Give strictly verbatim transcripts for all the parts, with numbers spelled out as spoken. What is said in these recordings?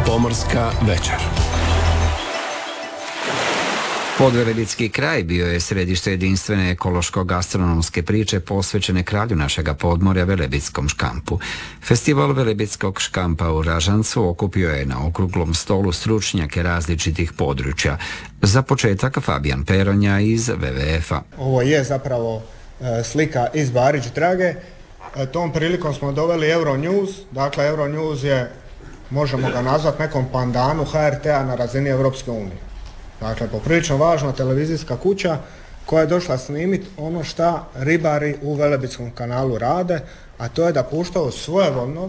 Pomorska večer. Podvelebitski kraj bio je središte jedinstvene ekološko-gastronomske priče posvećene kralju našega podmorja Velebitskom škampu. Festival Velebitskog škampa u Ražancu okupio je na okruglom stolu stručnjake različitih područja. Za početak Fabijan Peronja iz ve ve efa. Ovo je zapravo e, slika iz Barić Drage. E, tom prilikom smo doveli Euronews. Dakle, Euronews je, možemo ga nazvati nekom pandanu ha er te a na razini Europske unije. Dakle, poprilično važna televizijska kuća koja je došla snimiti ono šta ribari u Velebitskom kanalu rade, a to je da puštaju svojevoljno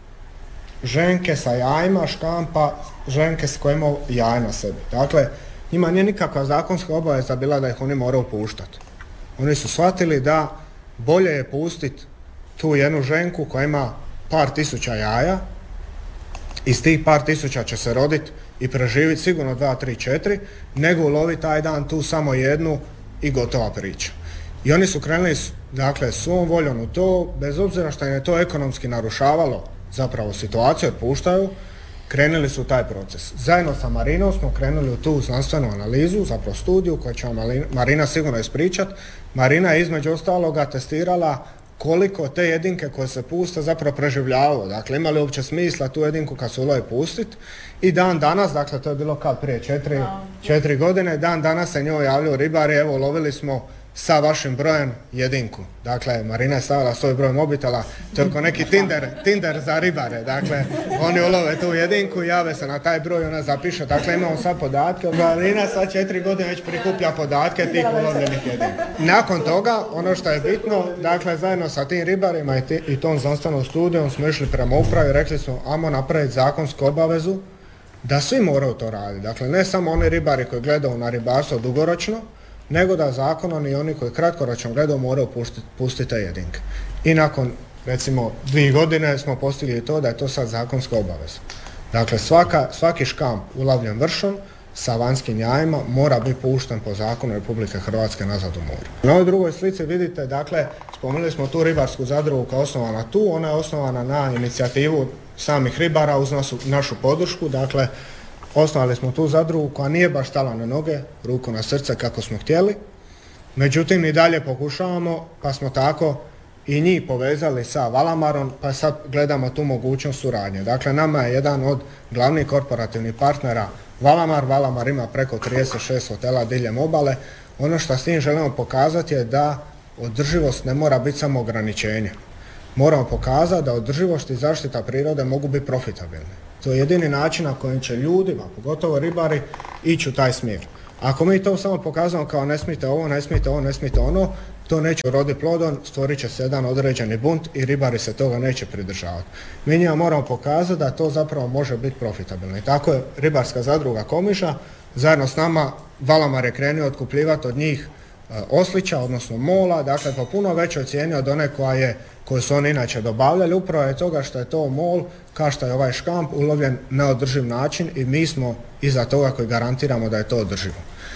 ženke sa jajima škampa, ženke s koje imaju jaje na sebi. Dakle, njima nije nikakva zakonska obaveza bila da ih oni moraju puštati. Oni su shvatili da bolje je pustiti tu jednu ženku koja ima par tisuća jaja, iz tih par tisuća će se roditi i preživjeti sigurno dva, tri, četiri, nego ulovi taj dan tu samo jednu i gotova priča. I oni su krenuli, dakle, svom voljom u to, bez obzira što im je to ekonomski narušavalo zapravo situaciju, otpuštaju, krenuli su u taj proces. Zajedno sa Marinom smo krenuli u tu znanstvenu analizu, zapravo studiju koju će vam Marina sigurno ispričati. Marina je između ostaloga testirala koliko te jedinke koje se puste zapravo preživljavaju. Dakle, imali uopće smisla tu jedinku kad su ulovi pustiti. I dan danas, dakle to je bilo kad prije četiri, četiri godine, dan danas se njoj javljaju ribari, evo lovili smo sa vašim brojem jedinku. Dakle, Marina je stavila svoj broj mobitela, to je kao neki Tinder, Tinder za ribare. Dakle, oni ulove tu jedinku, jave se na taj broj, ona zapiše. Dakle, imamo sad podatke. Marina sad četiri godine već prikuplja podatke tih ulovljenih jedinka. Nakon toga, ono što je bitno, dakle, zajedno sa tim ribarima i, ti, i tom znanstvenom studijom smo išli prema upravi, rekli smo, ajmo napraviti zakonsku obavezu da svi moraju to raditi. Dakle, ne samo oni ribari koji gledaju na ribarstvo dugoročno, nego da zakonom i oni koji kratkoročno gledaju moraju pustiti, pustiti te jedinke. I nakon, recimo, dvije godine smo postigli to da je to sad zakonska obaveza. Dakle, svaka, svaki škamp ulovljen vršom sa vanjskim jajima mora biti pušten po zakonu Republike Hrvatske nazad u more. Na ovoj drugoj slici vidite, dakle, spomenuli smo tu ribarsku zadrugu koja je osnovana tu, ona je osnovana na inicijativu samih ribara uz našu, našu podršku, dakle, osnovali smo tu zadrugu koja nije baš stala na noge, ruku na srce kako smo htjeli. Međutim, i dalje pokušavamo, pa smo tako i njih povezali sa Valamarom, pa sad gledamo tu mogućnost suradnje. Dakle, nama je jedan od glavnih korporativnih partnera Valamar. Valamar ima preko trideset šest hotela diljem obale. Ono što s tim želimo pokazati je da održivost ne mora biti samo ograničenje. Moramo pokazati da održivost i zaštita prirode mogu biti profitabilne. To je jedini način na kojem će ljudima, pogotovo ribari, ići u taj smjer. Ako mi to samo pokazamo kao ne smijete ovo, ne smijete ovo, ne smijete ono, to neće uroditi plodom, stvorit će se jedan određeni bunt i ribari se toga neće pridržavati. Mi njima moramo pokazati da to zapravo može biti profitabilno. I tako je ribarska zadruga Komiža, zajedno s nama Valamar je krenio otkupljivati od njih e, oslića, odnosno mola, dakle po puno većoj cijeni od one koja je koju su oni inače dobavljali, upravo je toga što je to mol, kao što je ovaj škamp, ulovljen na održiv način i mi smo iza toga koji garantiramo da je to održivo.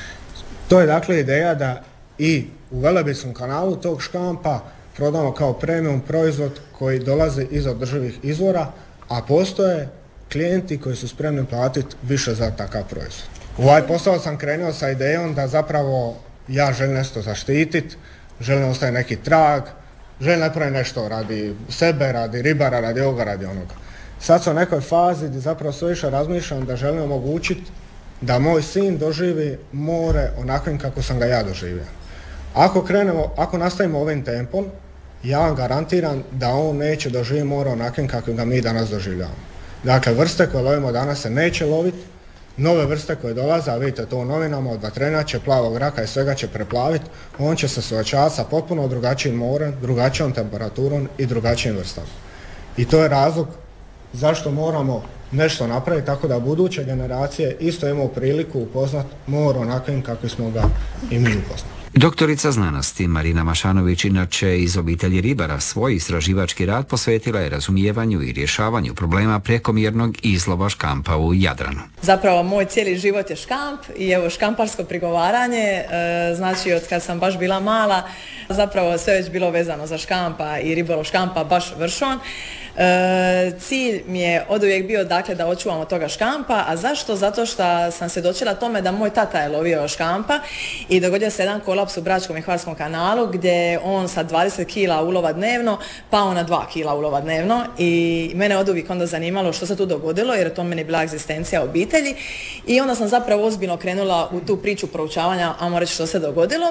To je dakle ideja da i u Velebitskom kanalu tog škampa prodamo kao premium proizvod koji dolazi iz održivih izvora, a postoje klijenti koji su spremni platiti više za takav proizvod. U ovaj posao sam krenuo sa idejom da zapravo ja želim nešto zaštititi, želim ostaje neki trag, želim napraviti nešto radi sebe, radi ribara, radi ovoga, radi onoga. Sad sam u nekoj fazi gdje zapravo sve više razmišljam da želim omogućiti da moj sin doživi more onakvim kako sam ga ja doživio. Ako krenemo, ako nastavimo ovim tempom, ja vam garantiram da on neće doživjeti more onakvim kakvim ga mi danas doživljavamo. Dakle, vrste koje lovimo danas se neće loviti, nove vrste koje dolaze, a vidite to u novinama, od vatrenače, plavog raka i svega će preplaviti, on će se suočavati sa potpuno drugačijim morem, drugačijom temperaturom i drugačijim vrstama. I to je razlog zašto moramo nešto napraviti tako da buduće generacije isto imaju priliku upoznat more onakvim kakvi smo ga i mi upoznali. Doktorica znanosti Marina Mašanović, inače iz obitelji ribara, svoj istraživački rad posvetila je razumijevanju i rješavanju problema prekomjernog izlova škampa u Jadranu. Zapravo moj cijeli život je škamp i evo škamparsko prigovaranje, e, znači od kad sam baš bila mala, zapravo sve već bilo vezano za škampa i ribolov škampa baš vršon. E, cilj mi je oduvijek bio dakle da očuvamo toga škampa, a zašto? Zato što sam svjedočila tome da moj tata je lovio škampa i dogodio se jedan kolaps u Bračkom i Hvarskom kanalu gdje on sa dvadeset kila ulova dnevno pao na dva kila ulova dnevno i mene oduvijek onda zanimalo što se tu dogodilo jer je to meni bila egzistencija obitelji i onda sam zapravo ozbiljno krenula u tu priču proučavanja, ajmo reći što se dogodilo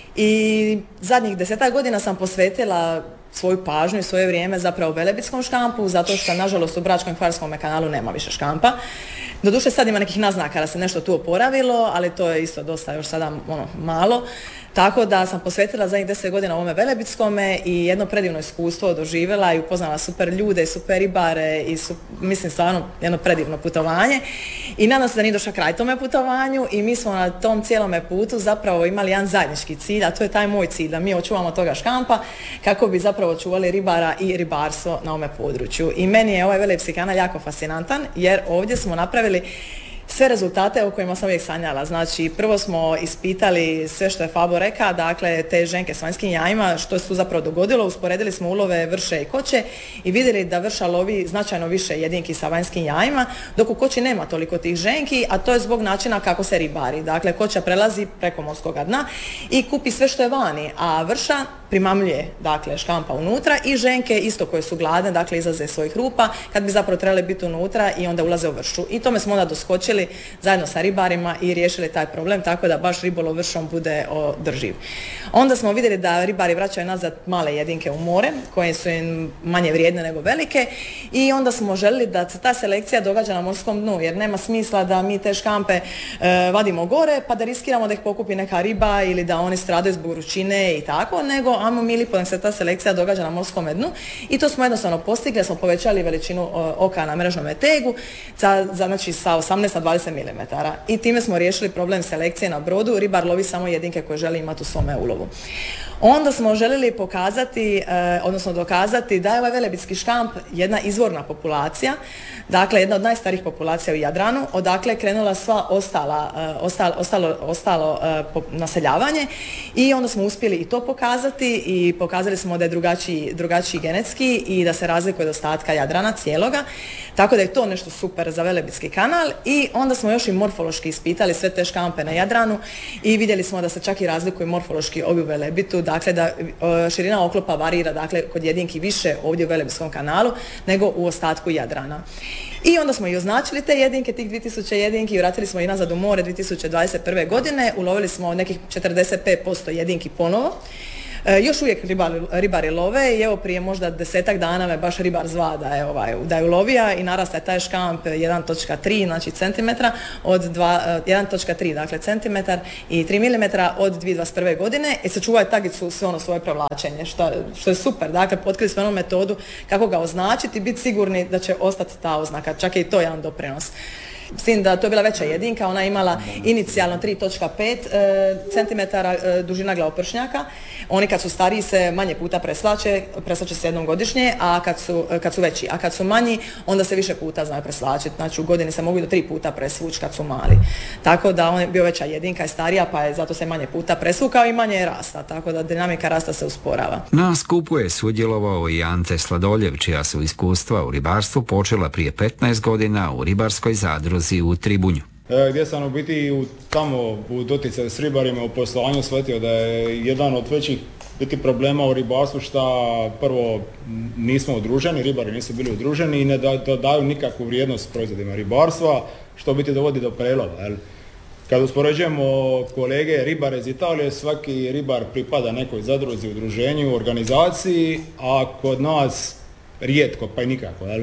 i zadnjih desetak godina sam posvetila svoju pažnju i svoje vrijeme zapravo velebitskom škampu, zato što nažalost u Bračkom i Hvarskom kanalu nema više škampa. Doduše sad ima nekih naznaka da se nešto tu oporavilo, ali to je isto dosta još sada ono, malo. Tako da sam posvetila zadnjih deset godina ovome velebitskome i jedno predivno iskustvo doživjela i upoznala super ljude, super ribare i su, mislim stvarno jedno predivno putovanje. I nadam se da nije došao kraj tome putovanju i mi smo na tom cijelome putu zapravo imali jedan zajednički cilj, a to je taj moj cilj, da mi očuvamo toga škampa kako bi zapravo čuvali ribara i ribarstvo na ovome području. I meni je ovaj velebitski kanal jako fascinantan jer ovdje smo napravili sve rezultate o kojima sam uvijek sanjala. Znači, prvo smo ispitali sve što je Fabo rekao, dakle, te ženke s vanjskim jajima, što se tu zapravo dogodilo, usporedili smo ulove vrše i koče i vidjeli da vrša lovi značajno više jedinki sa vanjskim jajima, dok u koči nema toliko tih ženki, a to je zbog načina kako se ribari. Dakle, koča prelazi preko morskog dna i kupi sve što je vani, a vrša primamljuje, dakle, škampa unutra i ženke isto koje su gladne, dakle, izlaze iz svojih rupa kad bi zapravo trebale biti unutra i onda ulaze u vršu. I tome smo onda doskočili zajedno sa ribarima i riješili taj problem tako da baš ribolov vršom bude održiv. Onda smo vidjeli da ribari vraćaju nazad male jedinke u more koje su im manje vrijedne nego velike i onda smo željeli da se ta selekcija događa na morskom dnu jer nema smisla da mi te škampe e, vadimo gore pa da riskiramo da ih pokupi neka riba ili da oni stradaju zbog vrućine i tako, nego ajmo mi lipo da se ta selekcija događa na morskom dnu i to smo jednostavno postigli, smo povećali veličinu oka na mrežnom tegu za, za, znači sa osamnaest na dvadeset milimetara i time smo riješili problem selekcije na brodu, ribar lovi samo jedinke koje želi imati u svome ulovu. Onda smo željeli pokazati, eh, odnosno dokazati da je ovaj velebitski škamp jedna izvorna populacija, dakle jedna od najstarijih populacija u Jadranu, odakle je krenula sva ostala, eh, ostalo, ostalo, ostalo eh, po, naseljavanje i onda smo uspjeli i to pokazati i pokazali smo da je drugačiji, drugačiji genetski i da se razlikuje od ostatka Jadrana cijeloga, tako da je to nešto super za velebitski kanal i onda smo još i morfološki ispitali sve te škampe na Jadranu i vidjeli smo da se čak i razlikuju morfološki ovi u Velebitu, dakle da širina oklopa varira dakle kod jedinki više ovdje u Velebitskom kanalu nego u ostatku Jadrana. I onda smo i označili te jedinke, tih dvije tisuće jedinki i vratili smo ih nazad u more dvije tisuće dvadeset prve. godine, ulovili smo nekih četrdeset pet posto jedinki ponovo. E, još uvijek ribari, ribari love i evo prije možda desetak dana me baš ribar zva da je, ovaj, da je ulovija i narasta je taj škamp jedan zarez tri znači centimetra od dva, jedan zarez tri dakle centimetar i tri milimetra od dvije tisuće dvadeset prve. godine i sačuvaju tagicu sve ono svoje prevlačenje što, što je super, dakle otkrili smo jednu metodu kako ga označiti i biti sigurni da će ostati ta oznaka, čak je i to jedan doprinos. S tim da to je bila veća jedinka, ona je imala inicijalno tri zarez pet centimetara e, dužina glavopršnjaka. Oni kad su stariji se manje puta preslače, preslače se jednom godišnje, a kad su, kad su veći, a kad su manji onda se više puta znaju preslačiti. Znači u godini se mogu do tri puta presvući kad su mali. Tako da on je bio veća jedinka i starija, pa je zato se manje puta presvukao i manje je rasta, tako da dinamika rasta se usporava. Na skupu je sudjelovao i Ante Sladoljev, čija su iskustva u ribarstvu počela prije petnaest godina u ribarskoj zadruzi u Tribunju. E, gdje sam u biti u, tamo u doticaju s ribarima u poslovanju shvatio da je jedan od većih biti problema u ribarstvu što prvo nismo udruženi, ribari nisu bili udruženi i ne da, da daju nikakvu vrijednost proizvodima ribarstva, što biti dovodi do prelova. Jel? Kad uspoređujemo kolege ribare iz Italije, svaki ribar pripada nekoj zadruzi, udruženju, organizaciji, a kod nas rijetko pa i nikako. Jel?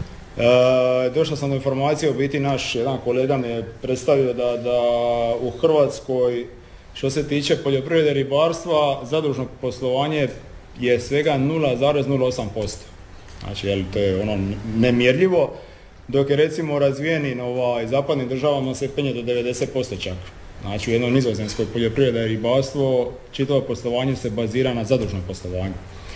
E, došao sam do informacije, u biti naš jedan kolega mi je predstavio da, da u Hrvatskoj što se tiče poljoprivrede ribarstva zadružno poslovanje je svega nula zarez nula osam posto. Znači jel, to je ono nemjerljivo, dok je recimo razvijenim ovaj, zapadnim državama se penje do devedeset posto čak. Znači u jednoj nizozemskoj poljoprivreda i ribarstvo čitavo poslovanje se bazira na zadružnom poslovanju.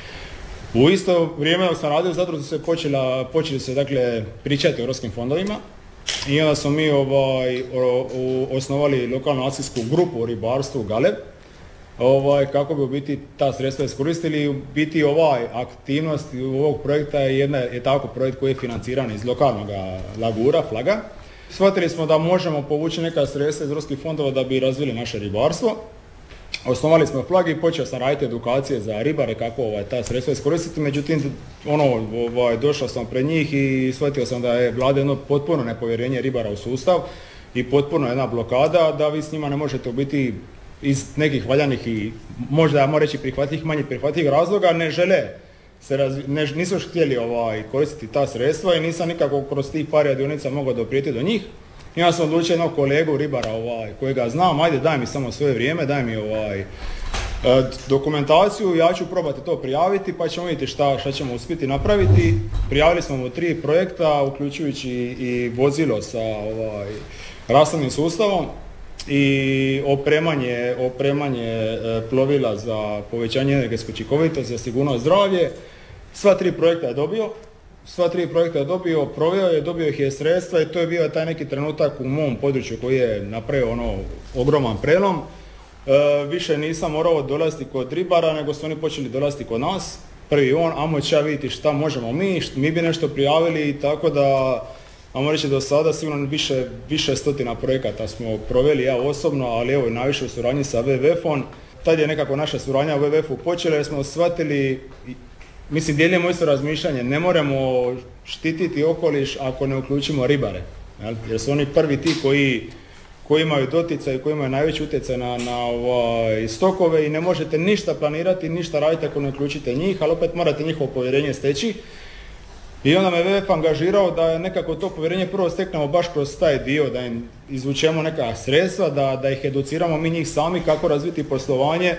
U isto vrijeme dok sam radio u zadruzi se počela, počeli se dakle pričati o europskim fondovima i onda smo mi ovaj, o, o, osnovali lokalnu akcijsku grupu o ribarstvu Galeb, ovaj, kako bi u biti ta sredstva iskoristili. U biti ovaj aktivnost ovog projekta je, jedna, je tako projekt koji je financiran iz lokalnog lagura, flaga. Shvatili smo da možemo povući neka sredstva iz europskih fondova da bi razvili naše ribarstvo. Osnovali smo flag i počeo sam raditi edukacije za ribare kako ovaj, ta sredstva iskoristiti, međutim ono, ovaj, došao sam pred njih i shvatio sam da je vlada jedno potpuno nepovjerenje ribara u sustav i potpuno jedna blokada da vi s njima ne možete u biti iz nekih valjanih i možda ja moram reći prihvatljivih, manje prihvatljivih razloga ne žele se razvi, ne, nisu još htjeli ovaj, koristiti ta sredstva i nisam nikako kroz tih par radionica mogao doprijeti do njih. I ja sam odlučio jednog kolegu ribara ovaj, kojega znam, ajde daj mi samo svoje vrijeme, daj mi ovaj, dokumentaciju, ja ću probati to prijaviti pa ćemo vidjeti šta, šta ćemo uspjeti napraviti. Prijavili smo mu tri projekta, uključujući i vozilo sa ovaj, rasladnim sustavom i opremanje, opremanje plovila za povećanje energetske učinkovitosti, za sigurno zdravlje. Sva tri projekta je dobio. Sva tri projekta je dobio, proveo je, dobio ih je sredstva i to je bio taj neki trenutak u mom području koji je napravio ono ogroman prelom. E, više nisam morao dolaziti kod ribara, nego su oni počeli dolaziti kod nas. Prvi on, amo će vidjeti šta možemo mi, šta, mi bi nešto prijavili i tako da, amo reći do sada sigurno više, više stotina projekata smo proveli ja osobno, ali evo i najviše u suradnji sa W W F-om. Tad je nekako naša suradnja u W W F-u počela jer smo shvatili, mislim, dijelimo isto razmišljanje, ne moramo štititi okoliš ako ne uključimo ribare, jel? Jer su oni prvi ti koji, koji imaju doticaj, koji imaju najveći utjecaj na, na ovaj, stokove i ne možete ništa planirati, ništa raditi ako ne uključite njih, ali opet morate njihovo povjerenje steći. I onda me W W F angažirao da nekako to povjerenje prvo steknemo baš kroz taj dio, da im izvučemo neka sredstva, da, da ih educiramo mi njih sami kako razviti poslovanje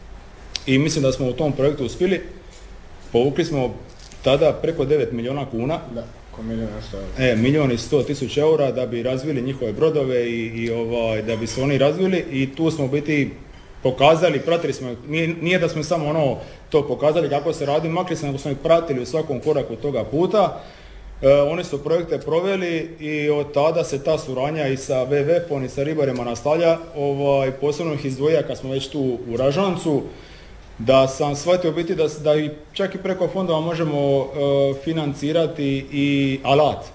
i mislim da smo u tom projektu uspjeli. Povukli smo tada preko devet milijuna kuna, Da, oko milijuna sto e, milijun i sto tisuća eura da bi razvili njihove brodove i, i ovaj, da bi se oni razvili i tu smo biti pokazali, pratili smo, nije, nije da smo samo ono to pokazali kako se radi, makli smo, nego smo ih pratili u svakom koraku toga puta. E, oni su projekte proveli i od tada se ta suradnja i sa W W F-om i sa ribarima nastavlja, ovaj, posebno ih izdvojio kad smo već tu u Ražancu, da sam shvatio biti da, da i čak i preko fondova možemo uh, financirati i alat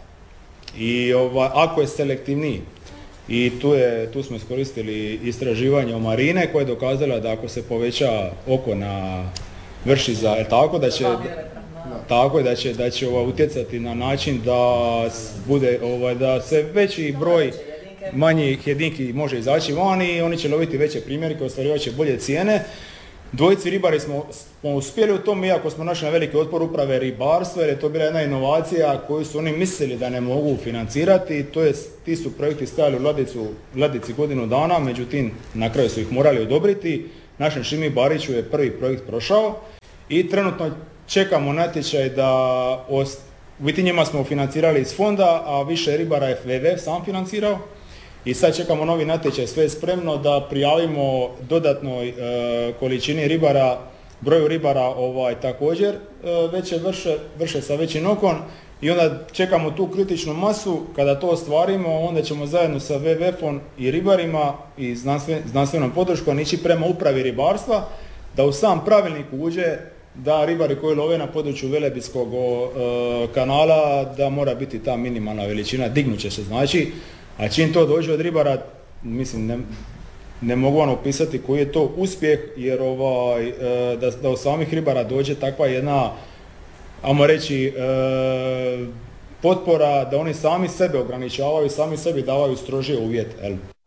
i ovaj, ako je selektivniji. I tu, je, tu smo iskoristili istraživanje o marine koje je dokazala da ako se poveća oko na vrši za, je tako da će, tako je da će, da će ovaj, utjecati na način da bude ovaj, da se veći broj manjih jedinki može izaći van i oni će loviti veće primjerke, ostvarivat će bolje cijene. Dvojici ribari smo, smo uspjeli u tom, iako smo našli na veliki otpor uprave ribarstva, jer je to bila jedna inovacija koju su oni mislili da ne mogu financirati. To je, ti su projekti stajali u ladicu, ladici godinu dana, međutim na kraju su ih morali odobriti. Našem Šimi Bariću je prvi projekt prošao i trenutno čekamo natječaj da, ost, u biti njima smo financirali iz fonda, a više ribara je W W F sam financirao. I sad čekamo novi natječaj, sve je spremno da prijavimo dodatnoj e, količini ribara, broju ribara ovaj, također e, veće vrše, vrše sa većim okom i onda čekamo tu kritičnu masu, kada to ostvarimo onda ćemo zajedno sa W W F-om i ribarima i znanstven, znanstvenom podrškom ići prema upravi ribarstva da u sam pravilnik uđe da ribari koji love na području Velebitskog e, kanala da mora biti ta minimalna veličina, dignut će se znači. A čim to dođe od ribara, mislim, ne, ne mogu vam opisati koji je to uspjeh, jer ovaj, da, da od samih ribara dođe takva jedna, ajmo reći, potpora da oni sami sebe ograničavaju, sami sebi davaju strožije uvjete.